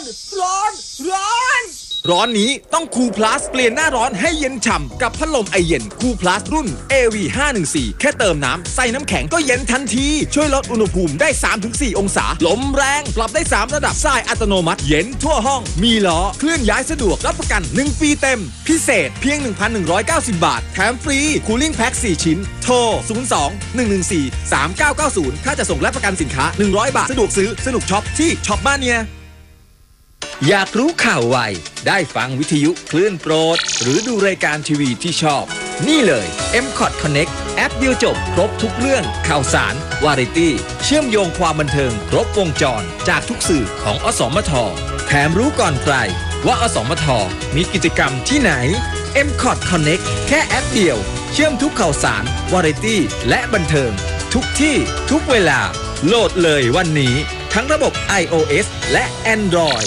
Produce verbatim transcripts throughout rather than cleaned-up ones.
ร้อนร้อนร้อนนี้ต้องคูลพลัสเปลี่ยนหน้าร้อนให้เย็นฉ่ำกับพัดลมไอเย็นคูลพลัสรุ่น เอ วี ห้าหนึ่งสี่ แค่เติมน้ำใส่น้ำแข็งก็เย็นทันทีช่วยลดอุณหภูมิได้ สามถึงสี่ องศาลมแรงปรับได้สามระดับส่ายอัตโนมัติเย็นทั่วห้องมีล้อเคลื่อนย้ายสะดวกรับประกันหนึ่งปีเต็มพิเศษเพียง หนึ่งพันหนึ่งร้อยเก้าสิบ บาทแถมฟรีคูลิ่งแพ็คสี่ชิ้นโทรศูนย์ สอง หนึ่ง หนึ่ง สี่ สาม เก้า เก้า ศูนย์ถ้าจะส่งและประกันสินค้าหนึ่งร้อยบาทสะดวกซื้อสนุกช็อปที่ช็อปบ้านเนี่ยอยากรู้ข่าวไวได้ฟังวิทยุคลื่นโปรดหรือดูรายการทีวีที่ชอบนี่เลย เอ็ม คอท Connect แอปเดียวจบครบทุกเรื่องข่าวสารวาไรตี้เชื่อมโยงความบันเทิงครบวงจรจากทุกสื่อของอสมทแถมรู้ก่อนใครว่าอสมทมีกิจกรรมที่ไหน เอ็ม คอท Connect แค่แอปเดียวเชื่อมทุกข่าวสารวาไรตี้และบันเทิงทุกที่ทุกเวลาโหลดเลยวันนี้ทั้งระบบ iOS และ Android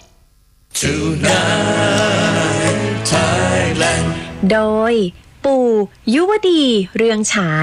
Tonight Thailand โดยปู่ยุวดีเรืองฉาย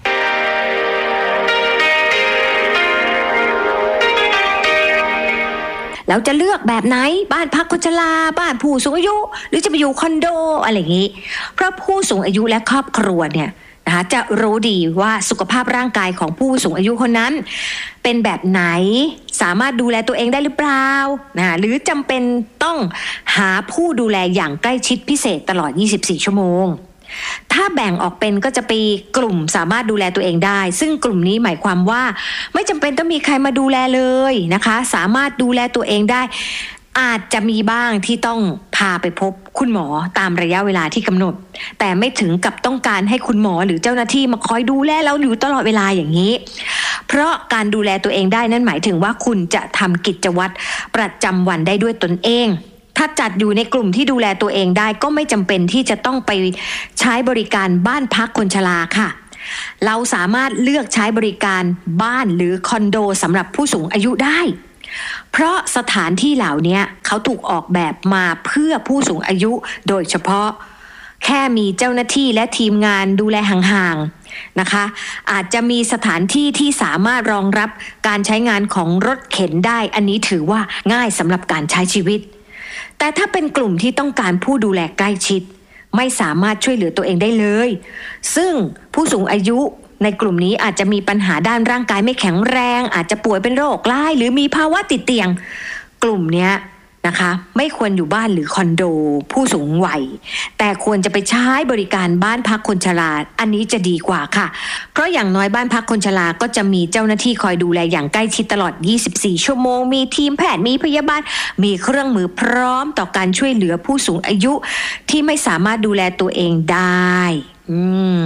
แล้วจะเลือกแบบไหนบ้านพักคนชราบ้านผู้สูงอายุหรือจะไปอยู่คอนโดอะไรอย่างนี้เพราะผู้สูงอายุและครอบครัวเนี่ยนะคะจะรู้ดีว่าสุขภาพร่างกายของผู้สูงอายุคนนั้นเป็นแบบไหนสามารถดูแลตัวเองได้หรือเปล่านะหรือจำเป็นต้องหาผู้ดูแลอย่างใกล้ชิดพิเศษตลอดยี่สิบสี่ชั่วโมงถ้าแบ่งออกเป็นก็จะมีกลุ่มสามารถดูแลตัวเองได้ซึ่งกลุ่มนี้หมายความว่าไม่จำเป็นต้องมีใครมาดูแลเลยนะคะสามารถดูแลตัวเองได้อาจจะมีบ้างที่ต้องพาไปพบคุณหมอตามระยะเวลาที่กำหนดแต่ไม่ถึงกับต้องการให้คุณหมอหรือเจ้าหน้าที่มาคอยดูแลเราอยู่ตลอดเวลาอย่างนี้เพราะการดูแลตัวเองได้นั่นหมายถึงว่าคุณจะทำกิจวัตรประจำวันได้ด้วยตนเองถ้าจัดอยู่ในกลุ่มที่ดูแลตัวเองได้ก็ไม่จำเป็นที่จะต้องไปใช้บริการบ้านพักคนชราค่ะเราสามารถเลือกใช้บริการบ้านหรือคอนโดสำหรับผู้สูงอายุได้เพราะสถานที่เหล่านี้เขาถูกออกแบบมาเพื่อผู้สูงอายุโดยเฉพาะแค่มีเจ้าหน้าที่และทีมงานดูแลห่างๆนะคะอาจจะมีสถานที่ที่สามารถรองรับการใช้งานของรถเข็นได้อันนี้ถือว่าง่ายสำหรับการใช้ชีวิตแต่ถ้าเป็นกลุ่มที่ต้องการผู้ดูแลใกล้ชิดไม่สามารถช่วยเหลือตัวเองได้เลยซึ่งผู้สูงอายุในกลุ่มนี้อาจจะมีปัญหาด้านร่างกายไม่แข็งแรงอาจจะป่วยเป็นโรคร้ายหรือมีภาวะติดเตียงกลุ่มเนี้ยนะคะไม่ควรอยู่บ้านหรือคอนโดผู้สูงวัยแต่ควรจะไปใช้บริการบ้านพักคนชราอันนี้จะดีกว่าค่ะเพราะอย่างน้อยบ้านพักคนชราก็จะมีเจ้าหน้าที่คอยดูแลอย่างใกล้ชิดตลอดยี่สิบสี่ชั่วโมงมีทีมแพทย์มีพยาบาลมีเครื่องมือพร้อมต่อการช่วยเหลือผู้สูงอายุที่ไม่สามารถดูแลตัวเองได้อืม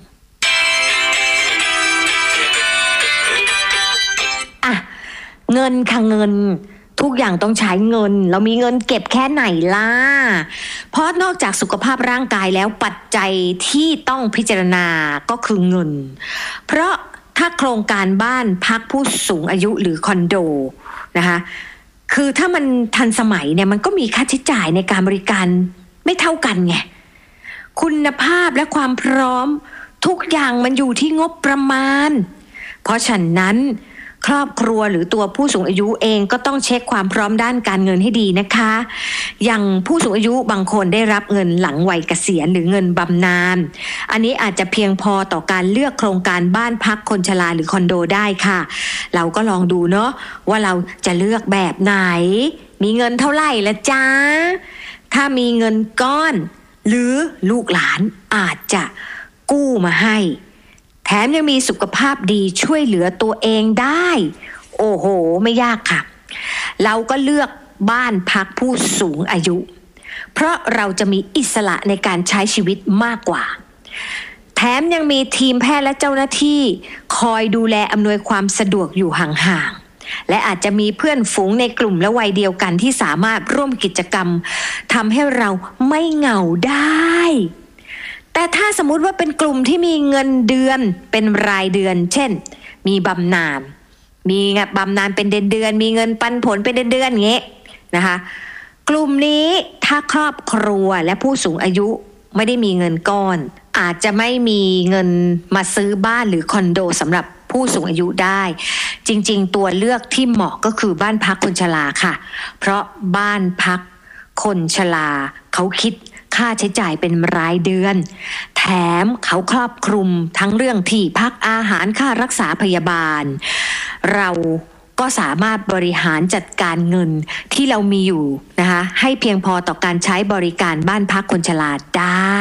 อ่ะเงินค่ะเงินทุกอย่างต้องใช้เงินเรามีเงินเก็บแค่ไหนล่ะเพราะนอกจากสุขภาพร่างกายแล้วปัจจัยที่ต้องพิจารณาก็คือเงินเพราะถ้าโครงการบ้านพักผู้สูงอายุหรือคอนโดนะคะคือถ้ามันทันสมัยเนี่ยมันก็มีค่าใช้จ่ายในการบริการไม่เท่ากันไงคุณภาพและความพร้อมทุกอย่างมันอยู่ที่งบประมาณเพราะฉะนั้นครอบครัวหรือตัวผู้สูงอายุเองก็ต้องเช็คความพร้อมด้านการเงินให้ดีนะคะอย่างผู้สูงอายุบางคนได้รับเงินหลังวัยเกษียณหรือเงินบำนาญอันนี้อาจจะเพียงพอต่อการเลือกโครงการบ้านพักคนชราหรือคอนโดได้ค่ะเราก็ลองดูเนาะว่าเราจะเลือกแบบไหนมีเงินเท่าไหร่ละจ๊ะถ้ามีเงินก้อนหรือลูกหลานอาจจะกู้มาให้แถมยังมีสุขภาพดีช่วยเหลือตัวเองได้โอ้โหไม่ยากค่ะเราก็เลือกบ้านพักผู้สูงอายุเพราะเราจะมีอิสระในการใช้ชีวิตมากกว่าแถมยังมีทีมแพทย์และเจ้าหน้าที่คอยดูแลอำนวยความสะดวกอยู่ห่างๆและอาจจะมีเพื่อนฝูงในกลุ่มและวัยเดียวกันที่สามารถร่วมกิจกรรมทำให้เราไม่เหงาได้แต่ถ้าสมมุติว่าเป็นกลุ่มที่มีเงินเดือนเป็นรายเดือนเช่นมีบำนาญมีบำนาญเป็นเดือนเดือนมีเงินปันผลเป็นเดือนเดือนอย่างเงี้ยนะคะกลุ่มนี้ถ้าครอบครัวและผู้สูงอายุไม่ได้มีเงินก้อนอาจจะไม่มีเงินมาซื้อบ้านหรือคอนโดสำหรับผผู้สูงอายุได้จริงๆตัวเลือกที่เหมาะก็คือบ้านพักคนชราค่ะเพราะบ้านพักคนชราเขาคิดค่าใช้จ่ายเป็นรายเดือนแถมเขาครอบคลุมทั้งเรื่องที่พักอาหารค่ารักษาพยาบาลเราก็สามารถบริหารจัดการเงินที่เรามีอยู่นะคะให้เพียงพอต่อการใช้บริการบ้านพักคนชราได้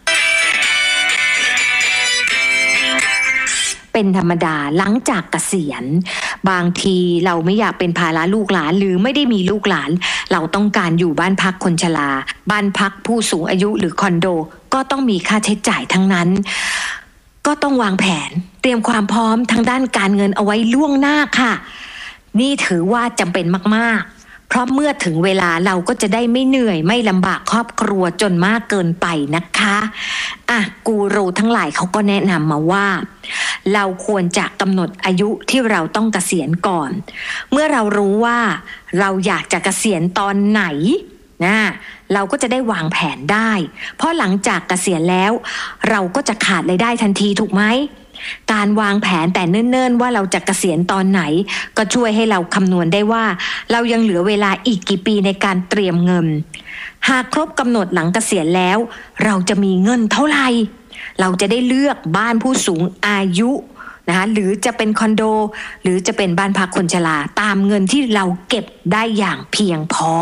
เป็นธรรมดาหลังจากเกษียณบางทีเราไม่อยากเป็นภาระลูกหลานหรือไม่ได้มีลูกหลานเราต้องการอยู่บ้านพักคนชราบ้านพักผู้สูงอายุหรือคอนโดก็ต้องมีค่าใช้จ่ายทั้งนั้นก็ต้องวางแผนเตรียมความพร้อมทางด้านการเงินเอาไว้ล่วงหน้าค่ะนี่ถือว่าจำเป็นมากๆเพราะเมื่อถึงเวลาเราก็จะได้ไม่เหนื่อยไม่ลำบากครอบครัวจนมากเกินไปนะคะอ่ะกูรูทั้งหลายเขาก็แนะนำมาว่าเราควรจะกำหนดอายุที่เราต้องเกษียณก่อนเมื่อเรารู้ว่าเราอยากจะเกษียณตอนไหนนะเราก็จะได้วางแผนได้เพราะหลังจากเกษียณแล้วเราก็จะขาดรายได้ทันทีถูกไหมการวางแผนแต่เนิ่นๆว่าเราจะเกษียณตอนไหนก็ช่วยให้เราคำนวณได้ว่าเรายังเหลือเวลาอีกกี่ปีในการเตรียมเงินหากครบกำหนดหลังเกษียณแล้วเราจะมีเงินเท่าไหร่เราจะได้เลือกบ้านผู้สูงอายุนะคะหรือจะเป็นคอนโดหรือจะเป็นบ้านพักคนชราตามเงินที่เราเก็บได้อย่างเพียงพอ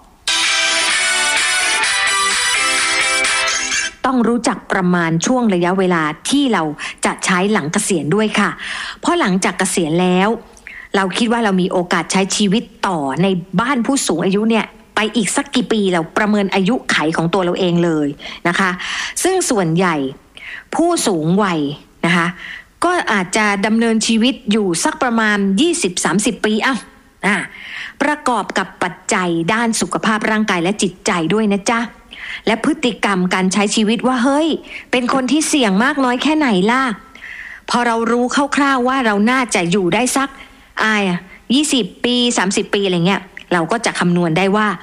ต้องรู้จักประมาณช่วงระยะเวลาที่เราจะใช้หลังเกษียณด้วยค่ะเพราะหลังจากเกษียณแล้วเราคิดว่าเรามีโอกาสใช้ชีวิตต่อในบ้านผู้สูงอายุเนี่ยไปอีกสักกี่ปีเราประเมินอายุไขของตัวเราเองเลยนะคะซึ่งส่วนใหญ่ผู้สูงวัยนะคะก็อาจจะดำเนินชีวิตอยู่สักประมาณ ยี่สิบถึงสามสิบ ปีอ่ะอ่ะประกอบกับปัจจัยด้านสุขภาพร่างกายและจิตใจด้วยนะจ๊ะและพฤติกรรมการใช้ชีวิตว่าเฮ้ยเป็นคนที่เสี่ยงมากน้อยแค่ไหนล่ะพอเรารู้คร่าวๆว่าเราน่าจะอยู่ได้สักอ่ายี่สิบปีสามสิบปีอะไรเงี้ยเราก็จะคำนวณได้ว่า